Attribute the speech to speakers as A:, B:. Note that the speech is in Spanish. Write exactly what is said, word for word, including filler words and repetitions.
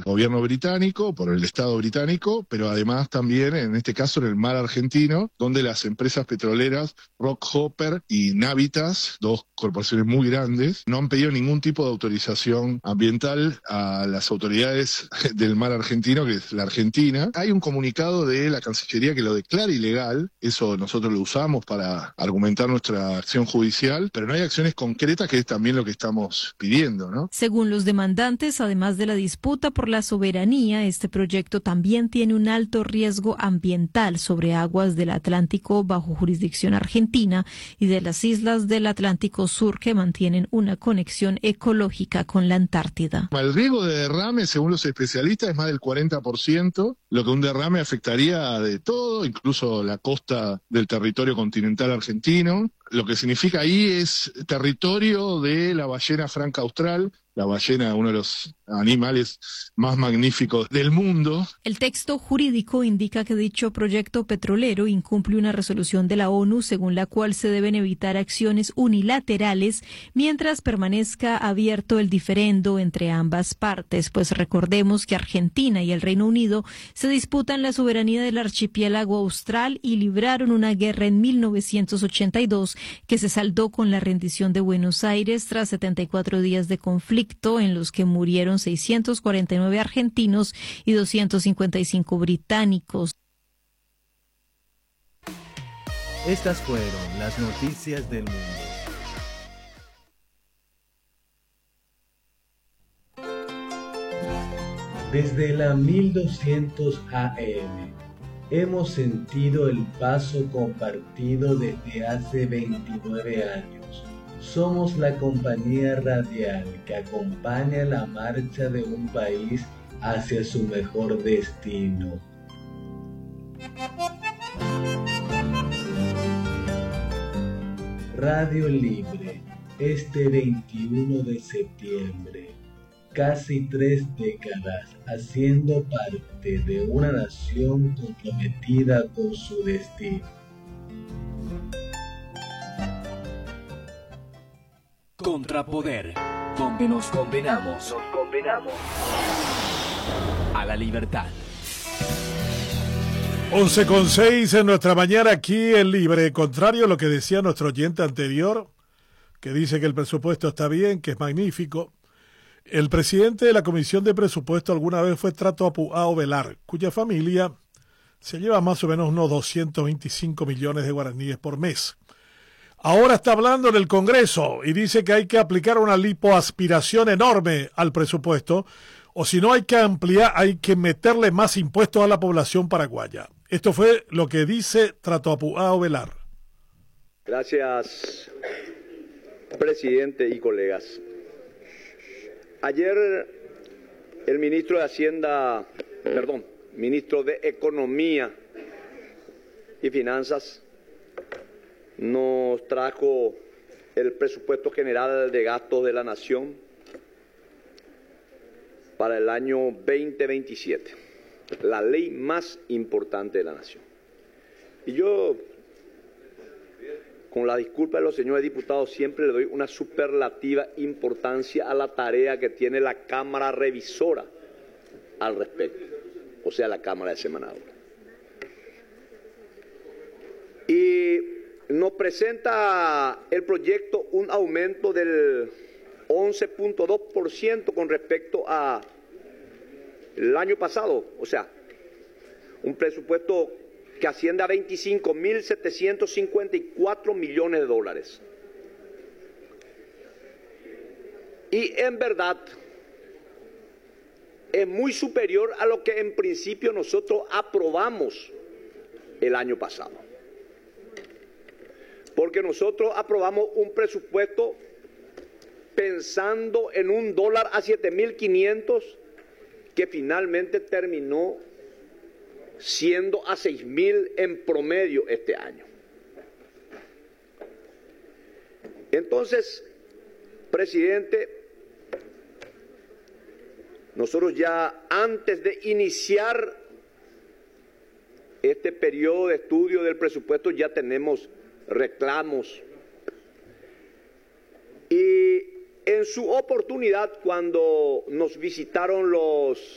A: gobierno británico, por el Estado británico, pero además también, en este caso, en el mar argentino, donde las empresas petroleras Rockhopper y Navitas, dos corporaciones muy grandes, no han pedido ningún tipo de autorización ambiental a las autoridades del mar argentino, que es la Argentina. Hay un comunicado de la Cancillería que lo declara ilegal, eso nosotros lo usamos para argumentar nuestra acción judicial, pero no hay acciones concretas, que es también lo que estamos pidiendo, ¿no?
B: Según los demandantes, además de la disputa por la soberanía, este proyecto también tiene un alto riesgo ambiental sobre aguas del Atlántico bajo jurisdicción argentina y de las islas del Atlántico Sur que mantienen una conexión ecológica con la Antártida.
A: El riesgo de derrame, según los especialistas, es más del cuarenta por ciento, lo que un derrame afectaría de todo, incluso la costa del territorio continental argentino. Lo que significa ahí es territorio de la ballena franca austral, la ballena, uno de los animales más magníficos del mundo.
B: El texto jurídico indica que dicho proyecto petrolero incumple una resolución de la ONU según la cual se deben evitar acciones unilaterales mientras permanezca abierto el diferendo entre ambas partes, pues recordemos que Argentina y el Reino Unido se disputan la soberanía del archipiélago austral y libraron una guerra en mil novecientos ochenta y dos que se saldó con la rendición de Buenos Aires tras setenta y cuatro días de conflicto en los que murieron seiscientos cuarenta y nueve argentinos y doscientos cincuenta y cinco británicos.
C: Estas fueron las noticias del mundo. Desde la mil doscientos A M hemos sentido el paso compartido desde hace veintinueve años. Somos la compañía radial que acompaña la marcha de un país hacia su mejor destino. Radio Libre, este veintiuno de septiembre. Casi tres décadas haciendo parte de una nación comprometida con su destino.
D: Contrapoder, donde nos condenamos, nos condenamos a la libertad.
E: once con seis en nuestra mañana aquí en Libre. Contrario a lo que decía nuestro oyente anterior, que dice que el presupuesto está bien, que es magnífico. El presidente de la Comisión de Presupuesto alguna vez fue Trato Apuao Velar, cuya familia se lleva más o menos unos doscientos veinticinco millones de guaraníes por mes. Ahora está hablando en el Congreso y dice que hay que aplicar una lipoaspiración enorme al presupuesto, o si no hay que ampliar, hay que meterle más impuestos a la población paraguaya. Esto fue lo que dice Trato Apuao Velar.
F: Gracias, presidente y colegas. Ayer el ministro de Hacienda, perdón, ministro de Economía y Finanzas nos trajo el presupuesto general de gastos de la Nación para el año veinte veintisiete, la ley más importante de la Nación. Y yo, con la disculpa de los señores diputados, siempre le doy una superlativa importancia a la tarea que tiene la Cámara Revisora al respecto, o sea, la Cámara de Senadores. Y nos presenta el proyecto un aumento del once punto dos por ciento con respecto a el año pasado, o sea, un presupuesto que asciende a veinticinco mil setecientos cincuenta y cuatro millones de dólares. Y en verdad es muy superior a lo que en principio nosotros aprobamos el año pasado. Porque nosotros aprobamos un presupuesto pensando en un dólar a siete mil quinientos que finalmente terminó siendo a seis mil en promedio este año. Entonces, presidente, nosotros ya antes de iniciar este periodo de estudio del presupuesto ya tenemos reclamos. Y en su oportunidad, cuando nos visitaron los